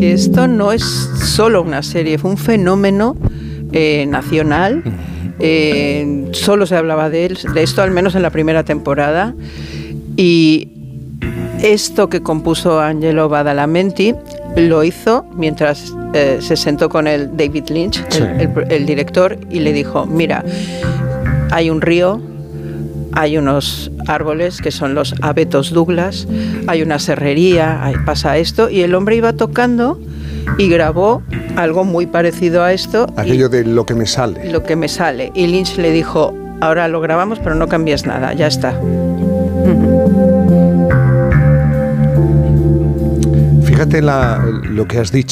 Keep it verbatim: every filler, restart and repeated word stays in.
que esto no es solo una serie, fue un fenómeno eh, nacional. Eh, solo se hablaba de él, de esto al menos en la primera temporada, y esto que compuso Angelo Badalamenti lo hizo mientras eh, se sentó con el David Lynch, sí. el, el, el director, y le dijo: mira, hay un río, hay unos árboles que son los abetos Douglas, hay una serrería, hay, pasa esto, y el hombre iba tocando y grabó algo muy parecido a esto. Aquello de lo que me sale. Lo que me sale. Y Lynch le dijo: ahora lo grabamos, pero no cambies nada, ya está. Fíjate la, lo que has dicho.